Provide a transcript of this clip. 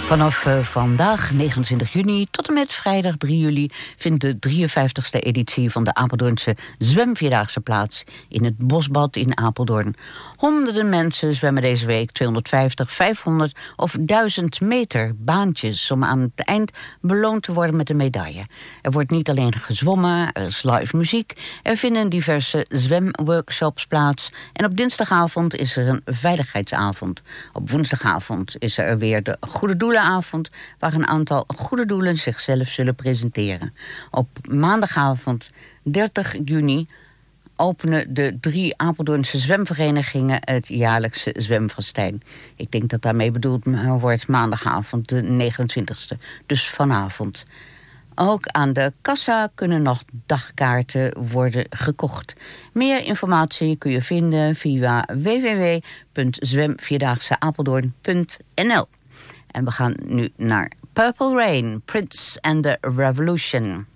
Vanaf vandaag, 29 juni, tot en met vrijdag 3 juli... vindt de 53ste editie van de Apeldoornse Zwemvierdaagse plaats... in het Bosbad in Apeldoorn. Honderden mensen zwemmen deze week 250, 500 of 1000 meter baantjes... om aan het eind beloond te worden met een medaille. Er wordt niet alleen gezwommen, er is live muziek... er vinden diverse zwemworkshops plaats... en op dinsdagavond is er een veiligheidsavond. Op woensdagavond is er weer de Goede Doelenavond... waar een aantal goede doelen zichzelf zullen presenteren. Op maandagavond 30 juni... openen de 3 Apeldoornse zwemverenigingen het jaarlijkse zwemfestijn. Ik denk dat daarmee bedoeld wordt maandagavond de 29e, dus vanavond. Ook aan de kassa kunnen nog dagkaarten worden gekocht. Meer informatie kun je vinden via www.zwemvierdaagseapeldoorn.nl. En we gaan nu naar Purple Rain, Prince and the Revolution.